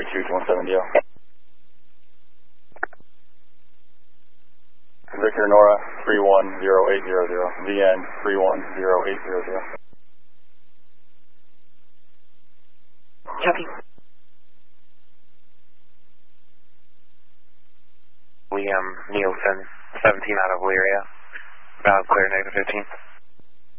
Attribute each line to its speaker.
Speaker 1: 217DL. Victor Nora 310800, VN 310800.
Speaker 2: Copy. Nielsen, 17 out of Elyria. Valid clear, -15.